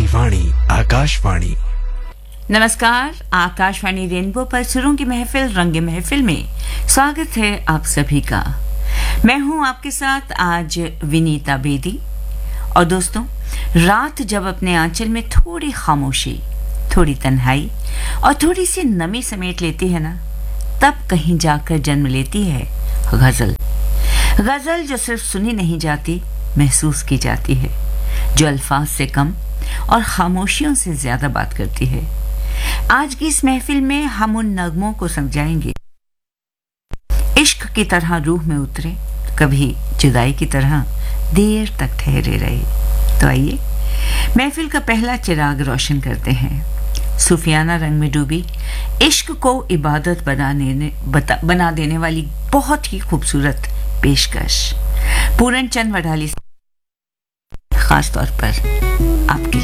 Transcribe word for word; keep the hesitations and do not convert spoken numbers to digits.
वाणी आकाशवाणी। नमस्कार, आकाशवाणी रेनबो पर सुरों की महफिल रंगे महफिल में स्वागत है आप सभी का। मैं हूं आपके साथ आज विनीता बेदी। और दोस्तों, रात जब अपने आंचल में थोड़ी खामोशी, थोड़ी तन्हाई और थोड़ी सी नमी समेट लेती है ना, तब कहीं जाकर जन्म लेती है गजल। गजल जो सिर्फ सुनी नहीं जाती, महसूस की जाती है, जो अल्फाज से कम और खामोशियों से ज्यादा बात करती है। आज की इस महफिल में हम उन नगमों को समझाएंगे, इश्क की तरह रूह में उतरे, कभी जुदाई की तरह देर तक ठहरे रहे। तो आइए महफिल का पहला चिराग रोशन करते हैं। सूफियाना रंग में डूबी, इश्क को इबादत बनाने बता, बना देने वाली बहुत ही खूबसूरत पेशकश पूरन चंद वडाली खास तौर पर आपके